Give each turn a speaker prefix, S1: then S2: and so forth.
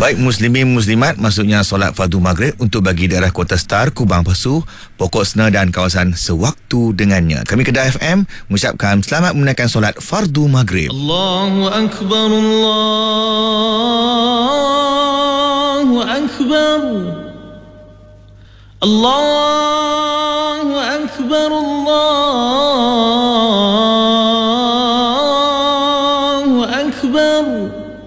S1: Baik muslimin muslimat, maksudnya solat fardu maghrib untuk bagi daerah Kota Star, Kubang Pasu, Pokok Sena dan kawasan sewaktu dengannya. Kami Kedah FM mengucapkan selamat menunaikan solat fardu maghrib.
S2: Allahu Akbar, Allahu Akbar, Allahu Akbar, Allah.